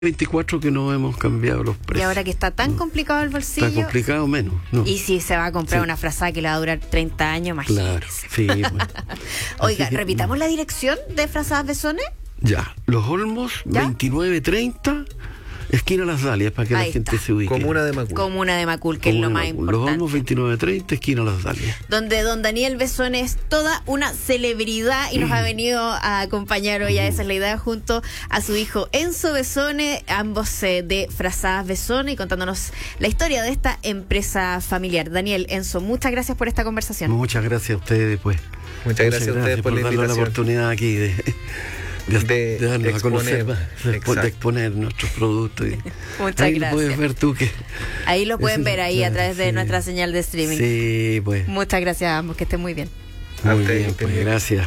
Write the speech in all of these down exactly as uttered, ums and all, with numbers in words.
veinticuatro que no hemos cambiado los precios. Y ahora que está tan complicado el bolsillo. Está complicado menos, ¿no? Y si se va a comprar sí. una frazada que le va a durar treinta años, más. Claro, sí. Bueno. Oiga, que, repitamos la dirección de Frazadas Besones. Ya, Los Olmos, ¿Ya? veintinueve treinta, esquina Las Dalias, para que Ahí la gente está. se ubique. Comuna de Macul. Comuna de Macul, que Comuna es lo más importante. Los Olmos, veintinueve treinta, esquina Las Dalias. Donde don Daniel Besones es toda una celebridad y nos ha venido a acompañar hoy a Esa es la Idea junto a su hijo Enzo Besones, ambos eh, de Frazadas Besones, y contándonos la historia de esta empresa familiar. Daniel, Enzo, muchas gracias por esta conversación. Muchas gracias a ustedes, pues. Muchas gracias, muchas gracias a ustedes por, por la invitación. la oportunidad aquí de... De, de, de darnos exponer, a conocer más, de exponer nuestros productos. Y Muchas ahí gracias. Lo puedes ver tú que ahí lo pueden ver ahí claro, a través de sí. nuestra señal de streaming. Sí, pues. Muchas gracias a ambos, que estén muy bien. Muy bien, pues, gracias.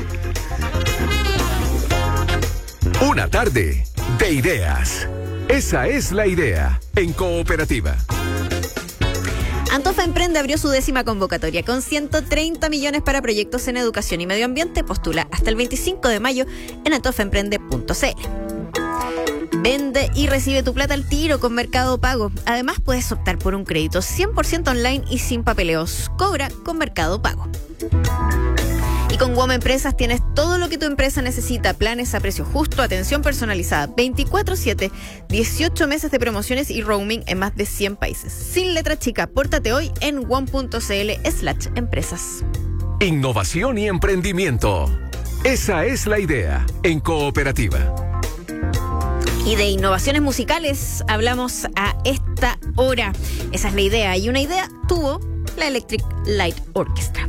Una tarde de ideas. Esa es la idea en Cooperativa. Antofa Emprende abrió su décima convocatoria con ciento treinta millones para proyectos en educación y medio ambiente. Postula hasta el veinticinco de mayo en antofa emprende punto c l. Vende y recibe tu plata al tiro con Mercado Pago. Además, puedes optar por un crédito cien por ciento online y sin papeleos. Cobra con Mercado Pago. Y con WOM Empresas tienes todo lo que tu empresa necesita. Planes a precio justo, atención personalizada, veinticuatro siete, dieciocho meses de promociones y roaming en más de cien países. Sin letra chica, pórtate hoy en wom punto c l slash empresas. Innovación y emprendimiento. Esa es la idea en Cooperativa. Y de innovaciones musicales hablamos a esta hora. Esa es la idea. Y una idea tuvo la Electric Light Orchestra.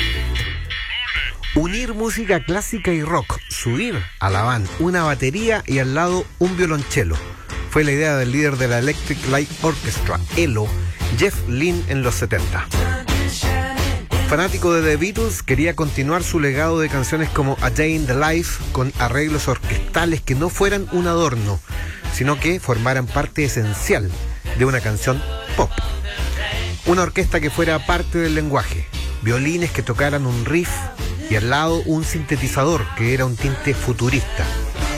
Unir música clásica y rock, subir a la van una batería y al lado un violonchelo. Fue la idea del líder de la Electric Light Orchestra, E L O, Jeff Lynne, en los setenta. Fanático de The Beatles, quería continuar su legado de canciones como A Day in the Life con arreglos orquestales que no fueran un adorno, sino que formaran parte esencial de una canción pop. Una orquesta que fuera parte del lenguaje, violines que tocaran un riff y al lado un sintetizador que era un tinte futurista.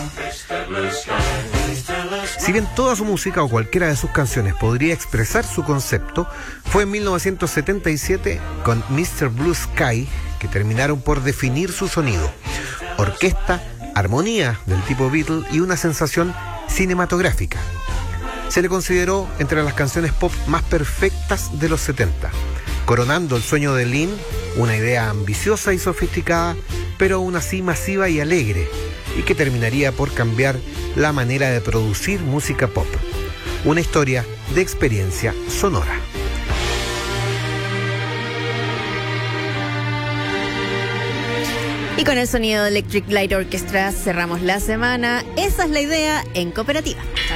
Si bien toda su música o cualquiera de sus canciones podría expresar su concepto, fue en mil novecientos setenta y siete con mister Blue Sky que terminaron por definir su sonido. Orquesta, armonía del tipo Beatle y una sensación cinematográfica. Se le consideró entre las canciones pop más perfectas de los setenta, coronando el sueño de Lynne, una idea ambiciosa y sofisticada, pero aún así masiva y alegre, y que terminaría por cambiar la manera de producir música pop. Una historia de experiencia sonora. Y con el sonido de Electric Light Orchestra cerramos la semana. Esa es la idea en Cooperativa.